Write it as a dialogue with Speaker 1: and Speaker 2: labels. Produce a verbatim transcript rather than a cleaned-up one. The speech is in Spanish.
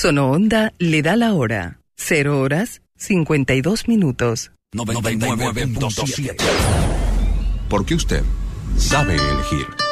Speaker 1: Sonoonda le da la hora. Cero horas, cincuenta y dos minutos.
Speaker 2: noventa y nueve punto siete. Porque usted sabe elegir.